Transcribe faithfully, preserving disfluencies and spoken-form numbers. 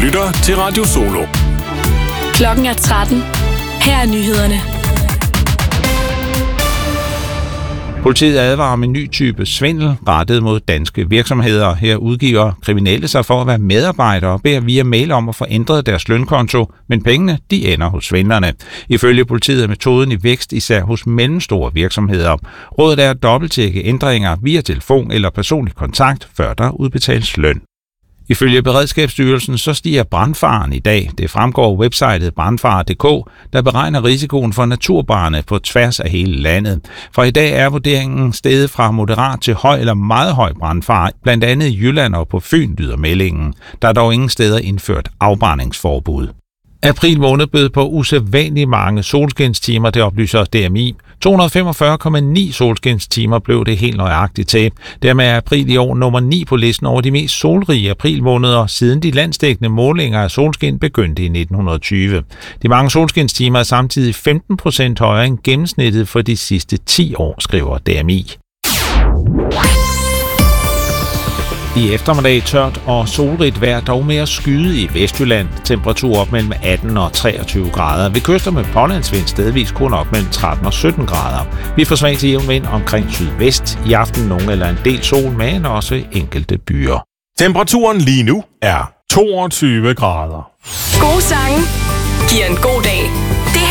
lytter til Radio Solo. Klokken er tretten. Her er nyhederne. Politiet advarer om en ny type svindel rettet mod danske virksomheder. Her udgiver kriminelle sig for at være medarbejdere og beder via mail om at få ændret deres lønkonto, men pengene de ender hos svindlerne. Ifølge politiet er metoden i vækst især hos mellemstore virksomheder. Rådet er at dobbelttjekke ændringer via telefon eller personlig kontakt, før der udbetales løn. Ifølge Beredskabsstyrelsen så stiger brandfaren i dag. Det fremgår websitet brandfare punktum d k, der beregner risikoen for naturbrande på tværs af hele landet. For i dag er vurderingen steget fra moderat til høj eller meget høj brandfare, blandt andet i Jylland og på Fyn, lyder meldingen. Der er dog ingen steder indført afbrændingsforbud. April måned bød på usædvanligt mange solskinstimer, det oplyser D M I. to hundrede og femogfyrre komma ni solskinstimer blev det helt nøjagtigt til. Dermed er april i år nummer ni på listen over de mest solrige aprilmåneder, siden de landsdækkende målinger af solskin begyndte i nitten tyve. De mange solskinstimer er samtidig femten procent højere end gennemsnittet for de sidste ti år, skriver D M I. I eftermiddag tørt og solrigt vejr, dog mere skyde i Vestjylland. Temperatur op mellem atten og treogtyve grader. Ved kyster med pålandsvind stedvis kun op mellem tretten og sytten grader. Vi får svag til jævn vind omkring sydvest. I aften nogen eller en del sol, men også enkelte byer. Temperaturen lige nu er toogtyve grader. Gode sange giver en god dag. Det